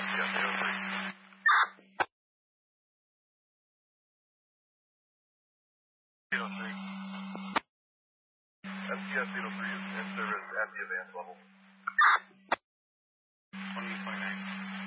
MTS 803 is in service at the advanced level.